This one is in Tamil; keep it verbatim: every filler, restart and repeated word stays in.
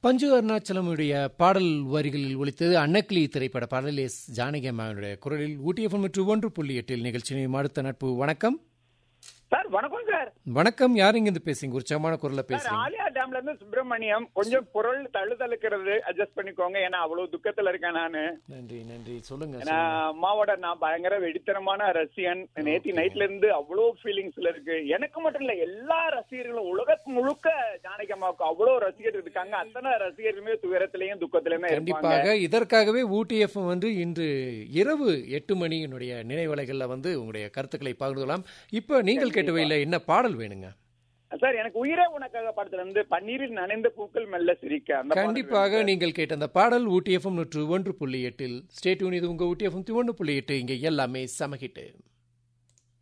பஞ்சு அருணாச்சலமுடைய பாடல் வரிகளில் ஒலித்தது அன்னக்கிளி திரைப்பட பாடல் எஸ் ஜானகி அம்மாவுடைய குரலில் ஊட்டி எஃப்எம் மற்றும் ஒன்று புள்ளி எட்டில் நிகழ்ச்சியின் அடுத்த நட்பு. வணக்கம் சார். வணக்கம் சார். வணக்கம். யார் இங்கிருந்து பேசுங்க? உற்சாகமான குரல்ல பேசுங்க. ஆலியா டேம்ல இருந்து சுப்பிரமணியம். கொஞ்சம் குரல் தழுதழுக்கிறது, அட்ஜஸ்ட் பண்ணிக்கோங்க. ஏன்னா அவ்வளவு துக்கத்துல இருக்கேன் நானு. நன்றி நன்றி. சொல்லுங்க. அம்மாவோட நான் பயங்கர வெடித்தனமான ரசிகன். நேத்தி நைட்ல இருந்து அவ்வளவு ஃபீலிங்ஸ்ல இருக்கு. எனக்கு மட்டும் இல்ல, எல்லா ரசிகர்களும் உலக முழுக்க ஜானகி அம்மாவுக்கு அவ்வளவு ரசிகர் இருக்காங்க. அத்தனை ரசிகருமே துயரத்திலையும் துக்கத்திலுமே கண்டிப்பாக. இதற்காகவே ஊட்டி எஃப்எம் வந்து இன்று இரவு எட்டு மணியினுடைய நினைவலைகள்ல வந்து உங்களுடைய கருத்துக்களை பகிர்ந்துலாம். இப்ப நீங்கள் கேட்டவையில் என்ன பாடல் வேணுங்க சார்? எனக்கு உயிரே உனக்காக படத்துல இருந்து பன்னீரில் நனைந்த பூக்கள் மெல்ல சிரிக்க. கண்டிப்பாக நீங்கள் கேட்ட அந்த பாடல் ஊட்டி எஃப்எம் நூற்று ஒன்று புள்ளி எட்டில் ஸ்டேட் யூன். இது உங்க ஊட்டி எஃப்எம் ஒன்று புள்ளி எட்டு. இங்க எல்லாமே சமஹிட்டு.